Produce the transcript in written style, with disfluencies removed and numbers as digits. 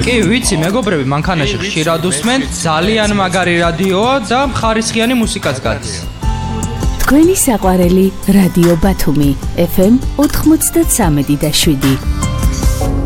კი, ვიცი, მეგობრები, მანქანაში ხშირად უსმენ, ძალიან მაგარი რადიოა და ხარისხიანი მუსიკაც გადის. თქვენი საყვარელი რადიო ბათუმი FM 93.7.